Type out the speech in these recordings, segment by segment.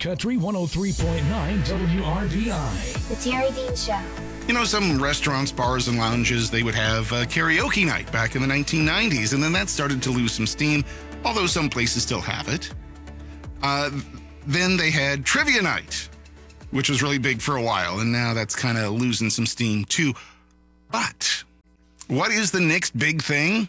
Country 103.9 WRBI. The Terry Dean Show. You know, some restaurants, bars, and lounges, they would have karaoke night back in the 1990s, and then that started to lose some steam, although some places still have it. Then they had trivia night, which was really big for a while, and now that's kind of losing some steam too. But what is the next big thing?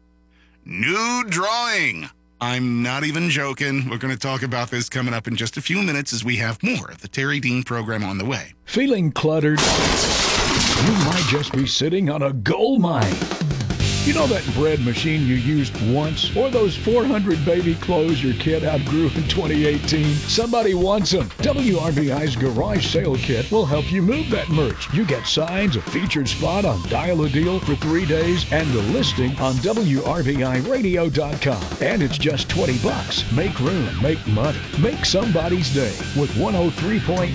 Nude drawing. I'm not even joking. We're going to talk about this coming up in just a few minutes as we have more of the Terry Dean program on the way. Feeling cluttered? You might just be sitting on a gold mine. You know that bread machine you used once? Or those 400 baby clothes your kid outgrew in 2018? Somebody wants them. WRBI's Garage Sale Kit will help you move that merch. You get signs, a featured spot on Dial a Deal for 3 days, and the listing on WRBIRadio.com. And it's just $20. Make room, make money, make somebody's day with 103.9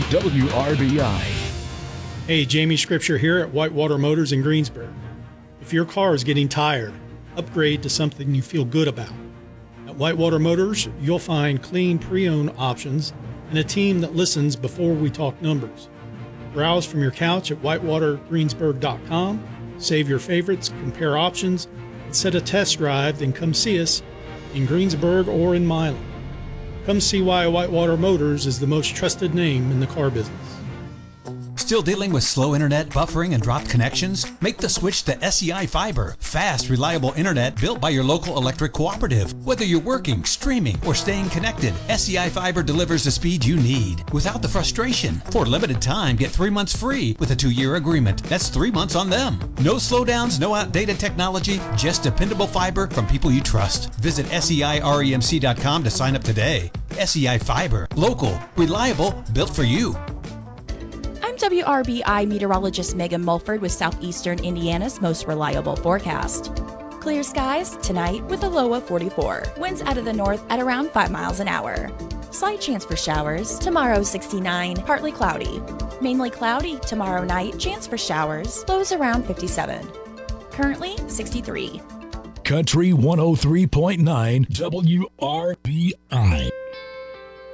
WRBI. Hey, Jamie Scripture here at Whitewater Motors in Greensburg. If your car is getting tired, upgrade to something you feel good about. At Whitewater Motors, you'll find clean pre-owned options and a team that listens before we talk numbers. Browse from your couch at whitewatergreensburg.com, save your favorites, compare options, and set a test drive, then come see us in Greensburg or in Milan. Come see why Whitewater Motors is the most trusted name in the car business. Still dealing with slow internet, buffering, and dropped connections? Make the switch to SEI Fiber. Fast, reliable internet built by your local electric cooperative. Whether you're working, streaming, or staying connected, SEI Fiber delivers the speed you need without the frustration. For a limited time, get 3 months free with a 2-year agreement. That's 3 months on them. No slowdowns, no outdated technology, just dependable fiber from people you trust. Visit SEIREMC.com to sign up today. SEI Fiber. Local, reliable, built for you. I'm WRBI meteorologist Megan Mulford with Southeastern Indiana's most reliable forecast. Clear skies tonight with a low of 44. Winds out of the north at around 5 miles an hour. Slight chance for showers. Tomorrow 69, partly cloudy. Mainly cloudy tomorrow night, chance for showers. Lows around 57. Currently 63. Country 103.9 WRBI.